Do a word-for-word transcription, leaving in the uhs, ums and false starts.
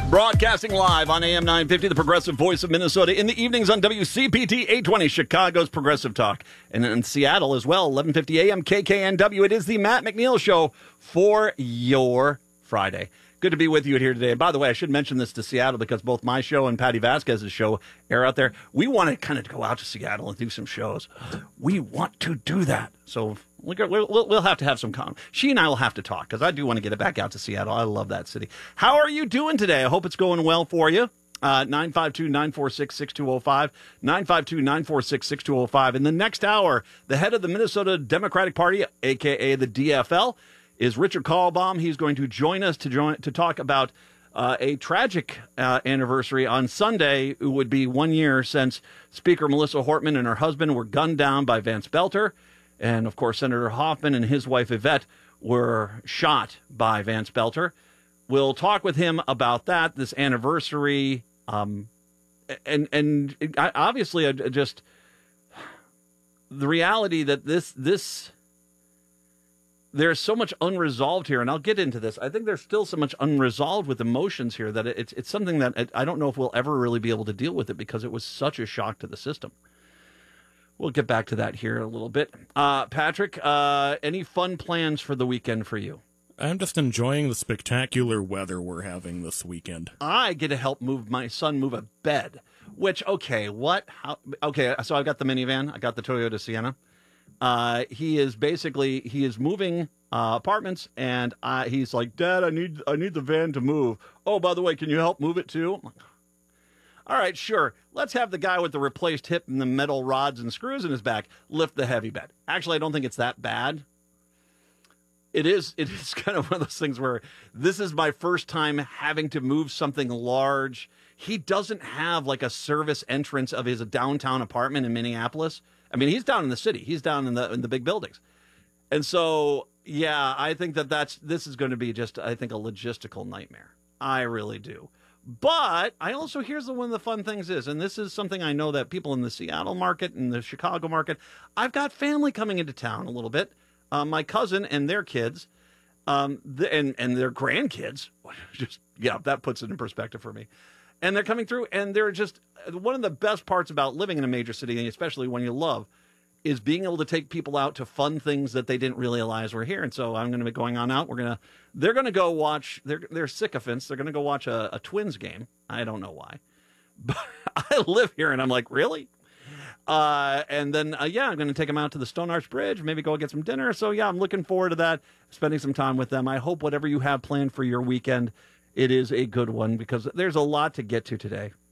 Broadcasting live on A M nine fifty, the progressive voice of Minnesota. In the evenings on W C P T eight twenty, Chicago's Progressive Talk. And in Seattle as well, eleven fifty A M K K N W. It is the Matt McNeil Show for your Friday. Good to be with you here today. And by the way, I should mention this to Seattle because both my show and Patty Vasquez's show air out there. We want to kind of go out to Seattle and do some shows. We want to do that. So we'll, we'll, we'll have to have some con. She and I will have to talk because I do want to get it back out to Seattle. I love that city. How are you doing today? I hope it's going well for you. Uh, nine five two, nine four six, six two zero five, nine five two, nine four six, six two zero five. In the next hour, the head of the Minnesota Democratic Party, a k a the D F L, is Richard Karlbaum. He's going to join us to join to talk about uh, a tragic uh, anniversary on Sunday. It would be one year since Speaker Melissa Hortman and her husband were gunned down by Vance Belter. And, of course, Senator Hoffman and his wife Yvette were shot by Vance Belter. We'll talk with him about that, this anniversary. Um, and and obviously, uh, just the reality that this this... there's so much unresolved here, and I'll get into this. I think there's still so much unresolved with emotions here that it's it's something that I don't know if we'll ever really be able to deal with it because it was such a shock to the system. We'll get back to that here in a little bit. Uh, Patrick, uh, any fun plans for the weekend for you? I'm just enjoying the spectacular weather we're having this weekend. I get to help move my son move a bed, which, okay, what? How, okay, so I've got the minivan. I got the Toyota Sienna. Uh, he is basically, he is moving uh, apartments, and uh, he's like, Dad, I need I need the van to move. Oh, by the way, can you help move it too? I'm like, all right, sure. Let's have the guy with the replaced hip and the metal rods and screws in his back lift the heavy bed. Actually, I don't think it's that bad. It is, it is kind of one of those things where this is my first time having to move something large. He doesn't have like a service entrance of his downtown apartment in Minneapolis. I mean, he's down in the city. He's down in the in the big buildings. And so, yeah, I think that that's this is going to be just, I think, a logistical nightmare. I really do. But I also, here's the, one of the fun things is, and this is something I know that people in the Seattle market and the Chicago market, I've got family coming into town a little bit. Uh, my cousin and their kids, um, the, and, and their grandkids, just, yeah, that puts it in perspective for me. And they're coming through, and they're just, one of the best parts about living in a major city, especially when you love, is being able to take people out to fun things that they didn't realize were here. And so I'm going to be going on out. We're going to, they're going to go watch, they're, they're sycophants. They're going to go watch a, a Twins game. I don't know why. But I live here, and I'm like, really? Uh, and then, uh, yeah, I'm going to take them out to the Stone Arch Bridge, maybe go get some dinner. So, yeah, I'm looking forward to that, spending some time with them. I hope whatever you have planned for your weekend, it is a good one because there's a lot to get to today.